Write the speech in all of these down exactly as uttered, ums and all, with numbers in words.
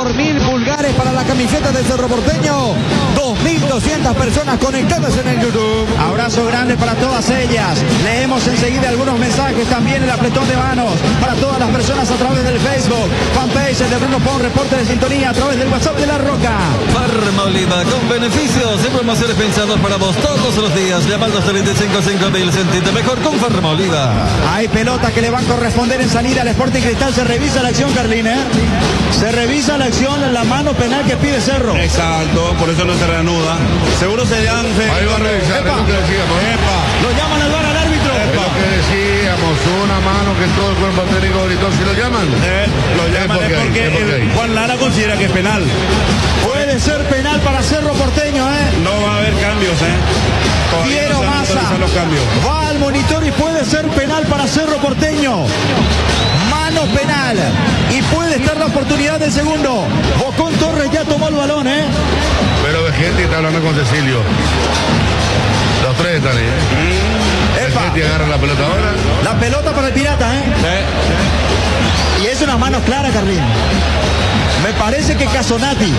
por mil pulgares para la camiseta de Cerro Porteño. dos mil doscientas personas conectadas en el YouTube. Abrazo grande para todas ellas. Leemos enseguida algunos mensajes también en el apretón de manos para todas las personas a través del Facebook, fanpage de Bruno Pon, reporte de sintonía a través del WhatsApp de La Roca. Farmoliva, con beneficios y promociones pensados para vos todos los días. Llamando hasta veinticinco cinco mil, sentite mejor con Farmoliva. Hay pelota que le va a corresponder en salida al Sporting Cristal. Se revisa la acción, Carlín, ¿eh? Se revisa la acción en la mano penal que pide Cerro. Exacto, por eso no se reanuda. Seguro se dan. Ahí va a revisar, es lo que decíamos. Epa. Lo llaman al bar al árbitro. Es lo que decíamos, una mano que todo el cuerpo técnico gritó. Si lo llaman, eh, lo llaman es porque, es porque el, Juan Lara considera que es penal. Puede ser penal para Cerro Porteño, ¿eh? No va a haber cambios, ¿eh? Piero no Massa los cambios. va al monitor y puede ser penal para Cerro Porteño. Mano penal. Y puede estar la oportunidad del segundo. Bocón Torres ya tomó el balón, ¿eh? Pero Vegetti está hablando con Cecilio. Los tres están ahí, ¿eh? Epa. Vegetti agarra la pelota ahora. La pelota para el Pirata, ¿eh? Sí. Y es una mano clara, Carlín. Me parece que Casonati.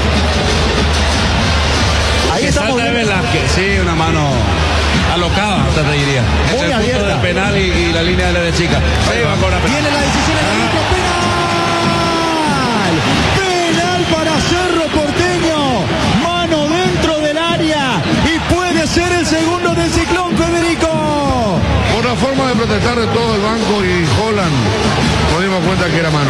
Ahí estamos viendo. Velázquez. Sí, una mano alocada, te diría. Muy Entre el abierta. punto del penal y, y la línea de la de chica. Sí, va con la penal. Viene la decisión en el árbitro. Penal. Penal para Cerro Porteño. Mano dentro del área. Y puede ser el segundo del Ciclón, Federico. Por la forma de protestar de todo el banco y Holland, nos dimos cuenta que era mano.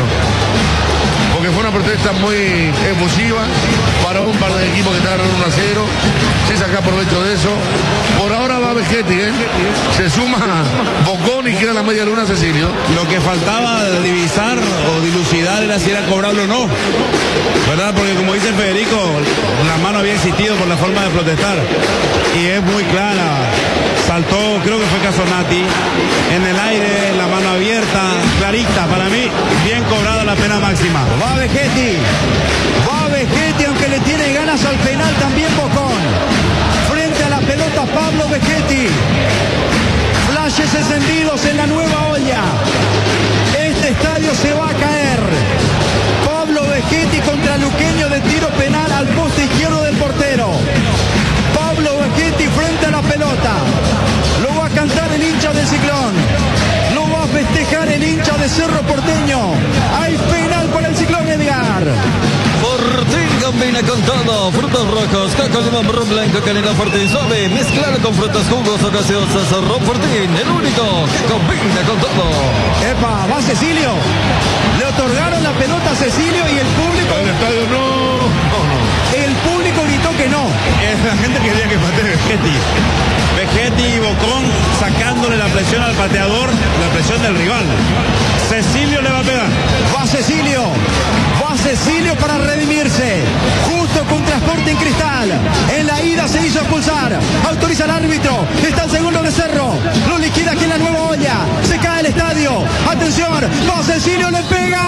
Porque fue una protesta muy efusiva para un par de equipos que estaban ganando uno a cero. Se saca provecho de eso. Por ahora va Vegetti, ¿eh? Se suma Bocón y queda la media luna Cecilio. Lo que faltaba de divisar o dilucidar era si era cobrable o no. ¿Verdad? Porque como dice Federico, la mano había existido por la forma de protestar. Y es muy clara. Saltó, creo que fue Casonati. En el aire, la mano abierta, clarita. Para mí, bien cobrada la pena máxima. Va Vegetti. Va Vegetti, aunque le tiene ganas al penal también Bocón. Frente a la pelota Pablo Vegetti. Flashes encendidos en la nueva olla. Este estadio se va a caer. Pablo Vegetti contra Luqueño de tiro penal al poste izquierdo del portero. Pablo Vegetti frente a la pelota. Lo va a cantar el hincha del Ciclón. Lo va a festejar el hincha de Cerro Porteño. Hay penal para el Ciclón, Edgar. Fortín combina con todo. Frutos rojos, coco, limón, ron blanco, canela fuerte y suave. Mezclado con frutas, jugos o gaseosas. Ron Fortín, el único que combina con todo. Epa, va Cecilio. Le otorgaron la pelota a Cecilio y el público... El estadio no. El público gritó que no. La gente quería que patee Vegetti. Vegetti y Bocón sacándole la presión al pateador, la presión del rival. Cecilio le va a pegar. Va Cecilio. Va Cecilio para redimirse. Justo contra Sporting Cristal. En la ida se hizo expulsar. Autoriza el árbitro. Está el segundo de Cerro. Lo liquida aquí en la nueva olla. Se cae el estadio. Atención. Va Cecilio, le pega.